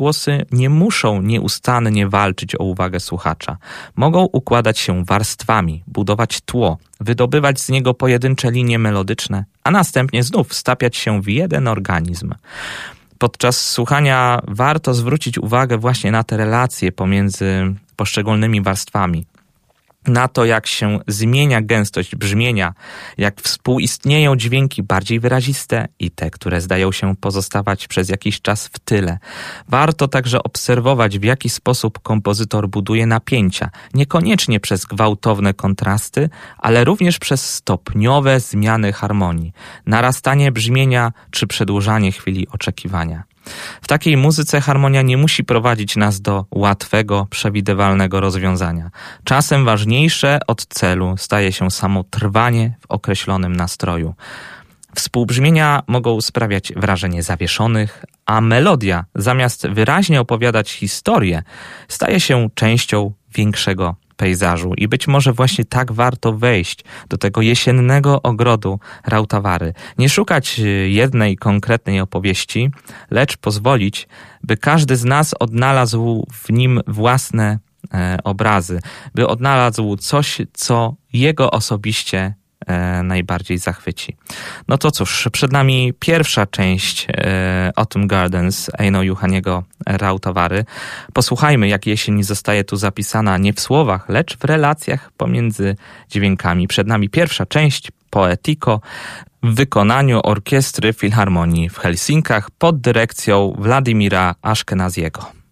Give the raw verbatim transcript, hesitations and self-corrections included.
głosy nie muszą nieustannie walczyć o uwagę słuchacza. Mogą układać się warstwami, budować tło, wydobywać z niego pojedyncze linie melodyczne, a następnie znów stapiać się w jeden organizm. Podczas słuchania warto zwrócić uwagę właśnie na te relacje pomiędzy poszczególnymi warstwami. Na to, jak się zmienia gęstość brzmienia, jak współistnieją dźwięki bardziej wyraziste i te, które zdają się pozostawać przez jakiś czas w tyle. Warto także obserwować, w jaki sposób kompozytor buduje napięcia, niekoniecznie przez gwałtowne kontrasty, ale również przez stopniowe zmiany harmonii, narastanie brzmienia czy przedłużanie chwili oczekiwania. W takiej muzyce harmonia nie musi prowadzić nas do łatwego, przewidywalnego rozwiązania. Czasem ważniejsze od celu staje się samo trwanie w określonym nastroju. Współbrzmienia mogą sprawiać wrażenie zawieszonych, a melodia, zamiast wyraźnie opowiadać historię, staje się częścią większego pejzażu i być może właśnie tak warto wejść do tego jesiennego ogrodu Rautavary. Nie szukać jednej konkretnej opowieści, lecz pozwolić, by każdy z nas odnalazł w nim własne e, obrazy, by odnalazł coś, co jego osobiście e, najbardziej zachwyci. No to cóż, przed nami pierwsza część e, Autumn Gardens Eino Juhaniego Rautavary. Posłuchajmy, jak jesień zostaje tu zapisana nie w słowach, lecz w relacjach pomiędzy dźwiękami. Przed nami pierwsza część Poetico w wykonaniu Orkiestry Filharmonii w Helsinkach pod dyrekcją Władimira Aszkenaziego.